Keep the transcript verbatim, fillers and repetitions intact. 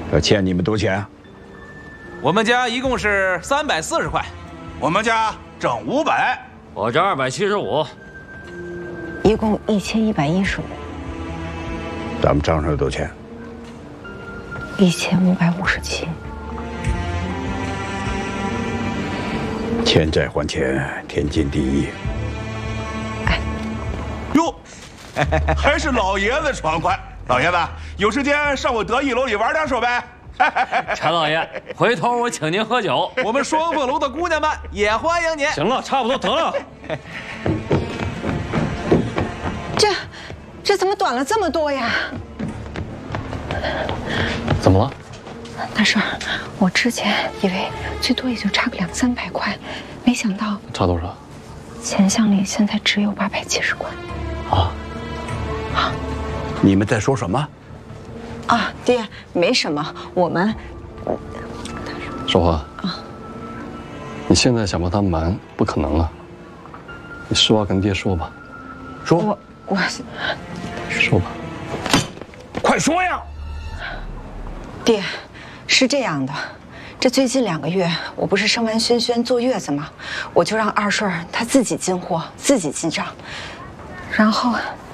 要欠你们多钱？ 我们家一共是三百四十块， 我们家整五百， 我这二百七十五， 一共一千一百一十五， 咱们账上有多少钱？ 一千五百五十七。 欠债还钱，天经地义。 哎， 哟，还是老爷子爽快。老爷子，有时间上我得意楼里玩两手呗。 陈老爷，回头我请您喝酒。 我们双凤楼的姑娘们也欢迎您。 行了，差不多得了。 这，这怎么短了这么多呀？ 怎么了？ 大顺，我之前以为最多也就差个两三百块，没想到差多少？ 钱箱里现在只有八百七十块。 啊啊！ 你们在说什么？ 啊，爹，没什么，我们。 少华啊，你现在想帮他瞒，不可能了。你实话跟爹说吧。 说。 我我。 说吧。 快说呀！ 爹。是这样的，这最近两个月，我不是生完轩轩坐月子吗？我就让二顺他自己进货，自己记账。然后